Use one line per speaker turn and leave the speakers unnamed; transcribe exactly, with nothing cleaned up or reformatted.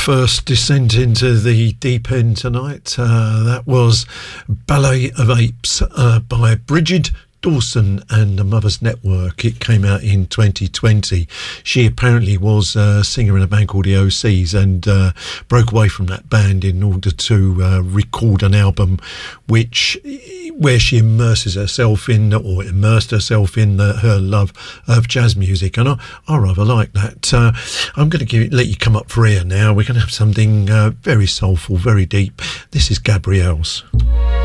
first descent into the deep end tonight. Uh, that was Ballet of Apes uh, by Bridget Dawson and the Mother's Network. It came out in twenty twenty. She apparently was a singer in a band called the O Cs and uh, broke away from that band in order to uh, record an album which where she immerses herself in or immersed herself in uh, her love of jazz music, and I, I rather like that. Uh, I'm going to give it, let you come up for air now. We're going to have something uh, very soulful, very deep. This is Gabrielle's.